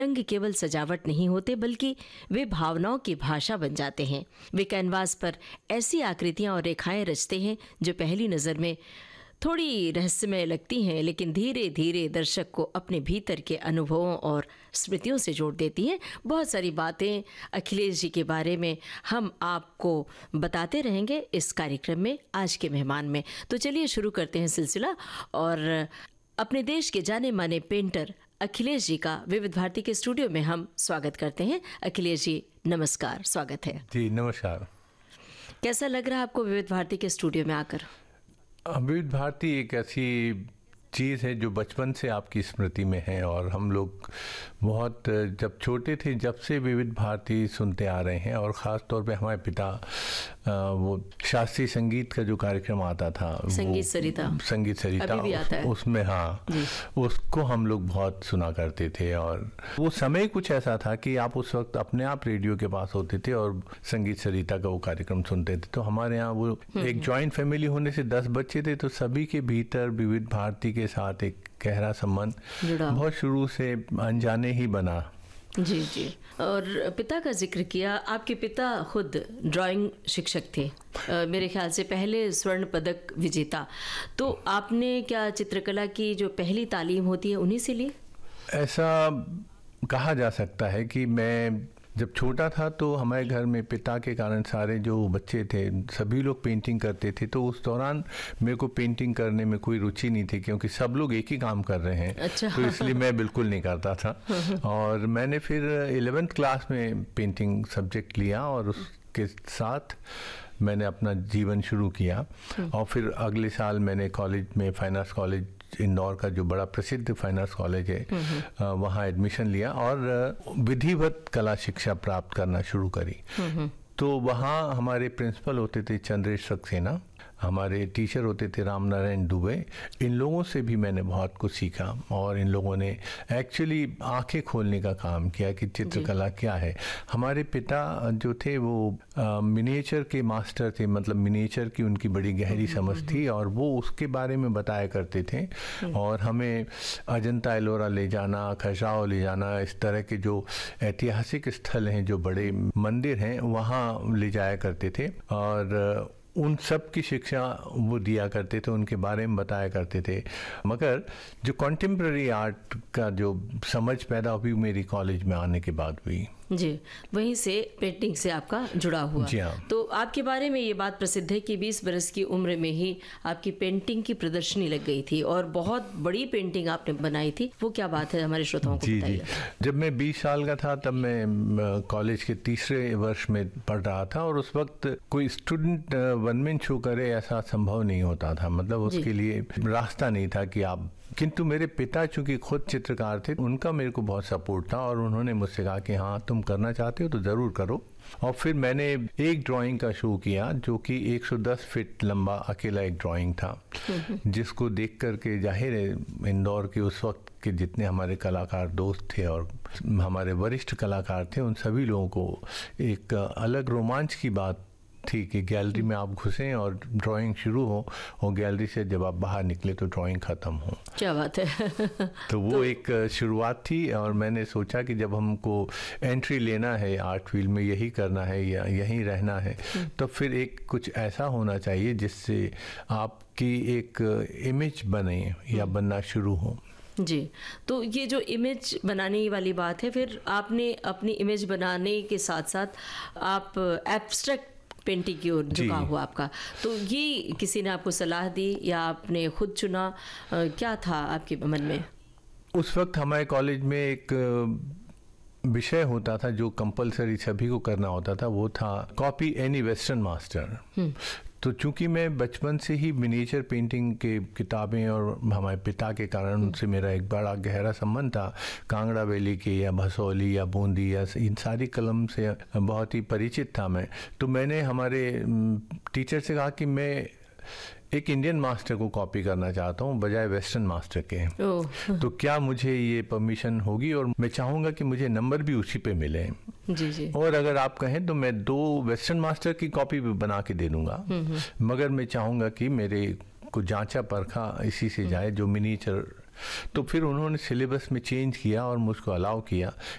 रंग केवल सजावट नहीं होते बल्कि वे भावनाओं की भाषा बन जाते हैं। वे कैनवास पर ऐसी आकृतियां और रेखाएं रचते हैं जो पहली नज़र में थोड़ी रहस्यमय लगती हैं, लेकिन धीरे धीरे दर्शक को अपने भीतर के अनुभवों और स्मृतियों से जोड़ देती हैं। बहुत सारी बातें अखिलेश जी के बारे में हम आपको बताते रहेंगे इस कार्यक्रम में, आज के मेहमान में। तो चलिए शुरू करते हैं सिलसिला और अपने देश के जाने माने पेंटर अखिलेश जी का विविध भारती के स्टूडियो में हम स्वागत करते हैं। अखिलेश जी नमस्कार, स्वागत है। जी नमस्कार। कैसा लग रहा है आपको विविध भारती के स्टूडियो में आकर? विविध भारती एक ऐसी चीज़ है जो बचपन से आपकी स्मृति में है, और हम लोग बहुत जब छोटे थे जब से विविध भारती सुनते आ रहे हैं। और ख़ास तौर पे हमारे पिता वो शास्त्रीय संगीत का जो कार्यक्रम आता था, संगीत सरिता अभी भी आता है। उसमें हाँ, उसको हम लोग बहुत सुना करते थे। और वो समय कुछ ऐसा था कि आप उस वक्त अपने आप रेडियो के पास होते थे और संगीत सरिता का वो कार्यक्रम सुनते थे। तो हमारे यहाँ वो एक जॉइंट फैमिली होने से 10 बच्चे थे, तो सभी के भीतर विविध भारती के साथ एक गहरा संबंध बहुत शुरू से अनजाने ही बना। जी जी। और पिता का जिक्र किया, आपके पिता खुद ड्राइंग शिक्षक थे, मेरे ख्याल से पहले स्वर्ण पदक विजेता। तो आपने क्या चित्रकला की जो पहली तालीम होती है उन्हीं से ली? ऐसा कहा जा सकता है कि मैं जब छोटा था तो हमारे घर में पिता के कारण सारे जो बच्चे थे सभी लोग पेंटिंग करते थे। तो उस दौरान मेरे को पेंटिंग करने में कोई रुचि नहीं थी, क्योंकि सब लोग एक ही काम कर रहे हैं। अच्छा। तो इसलिए मैं बिल्कुल नहीं करता था। और मैंने फिर 11th क्लास में पेंटिंग सब्जेक्ट लिया और उसके साथ मैंने अपना जीवन शुरू किया। और फिर अगले साल मैंने कॉलेज में, फाइन आर्ट्स कॉलेज इंदौर का जो बड़ा प्रसिद्ध फाइन आर्ट्स कॉलेज है, वहाँ एडमिशन लिया और विधिवत कला शिक्षा प्राप्त करना शुरू करी। तो वहाँ हमारे प्रिंसिपल होते थे चंद्रेश सक्सेना, हमारे टीचर होते थे राम नारायण दुबे। इन लोगों से भी मैंने बहुत कुछ सीखा और इन लोगों ने एक्चुअली आंखें खोलने का काम किया कि चित्रकला क्या है। हमारे पिता जो थे वो मिनिएचर के मास्टर थे, मतलब मिनिएचर की उनकी बड़ी गहरी समझ थी और वो उसके बारे में बताया करते थे। और हमें अजंता एलोरा ले जाना, खजुराहो ले जाना, इस तरह के जो ऐतिहासिक स्थल हैं, जो बड़े मंदिर हैं, वहाँ ले जाया करते थे। और उन सब की शिक्षा वो दिया करते थे, उनके बारे में बताया करते थे। मगर जो कॉन्टेम्प्ररी आर्ट का जो समझ पैदा हुई मेरी कॉलेज में आने के बाद हुई। जी, वहीं से पेंटिंग से आपका जुड़ा हुआ। जी हाँ। तो आपके बारे में ये बात प्रसिद्ध है कि 20 बरस की उम्र में ही आपकी पेंटिंग की प्रदर्शनी लग गई थी और बहुत बड़ी पेंटिंग आपने बनाई थी। वो क्या बात है, हमारे श्रोताओं को बताइए। जी, जब मैं 20 साल का था तब मैं कॉलेज के तीसरे वर्ष में पढ़ रहा था और उस वक्त कोई स्टूडेंट वन मैन शो करे ऐसा संभव नहीं होता था, मतलब उसके लिए रास्ता नहीं था कि आप। किंतु मेरे पिता चूंकि खुद चित्रकार थे, उनका मेरे को बहुत सपोर्ट था और उन्होंने मुझसे कहा कि हाँ तुम करना चाहते हो तो ज़रूर करो। और फिर मैंने एक ड्राइंग का शो किया जो कि 110 फीट लंबा अकेला एक ड्राइंग था, जिसको देख करके जाहिर है इंदौर के उस वक्त के जितने हमारे कलाकार दोस्त थे और हमारे वरिष्ठ कलाकार थे, उन सभी लोगों को एक अलग रोमांच की बात थी कि गैलरी में आप घुसें और ड्राइंग शुरू हो और गैलरी से जब आप बाहर निकले तो ड्राइंग ख़त्म हो। क्या बात है। तो वो एक शुरुआत थी और मैंने सोचा कि जब हमको एंट्री लेना है आर्ट फील्ड में, यही करना है या यहीं रहना है, तो फिर एक कुछ ऐसा होना चाहिए जिससे आपकी एक इमेज बने या बनना शुरू हो। जी, तो ये जो इमेज बनाने वाली बात है, फिर आपने अपनी इमेज बनाने के साथ साथ आप एब्स्ट्रैक्ट पेंटिंग की ओर झुका हुआ आपका। तो ये किसी ने आपको सलाह दी या आपने खुद चुना, क्या था आपके मन में? उस वक्त हमारे कॉलेज में एक विषय होता था जो कंपलसरी सभी को करना होता था, वो था कॉपी एनी वेस्टर्न मास्टर। तो चूंकि मैं बचपन से ही मिनिएचर पेंटिंग के किताबें और हमारे पिता के कारण उनसे मेरा एक बड़ा गहरा संबंध था, कांगड़ा वैली के या भसौली या बूंदी या इन सारी कलम से बहुत ही परिचित था मैं। तो मैंने हमारे टीचर से कहा कि मैं एक इंडियन मास्टर को कॉपी करना चाहता हूँ बजाय वेस्टर्न मास्टर के। तो क्या मुझे ये परमिशन होगी? और मैं चाहूँगा कि मुझे नंबर भी उसी पे मिले। जी जी। और अगर आप कहें तो मैं 2 वेस्टर्न मास्टर की कॉपी भी बना के दे दूँगा, मगर मैं चाहूँगा कि मेरे को जांचा परखा इसी से जाए जो मिनिएचर। तो फिर उन्होंने सिलेबस में चेंज किया और मुझको अलाउ किया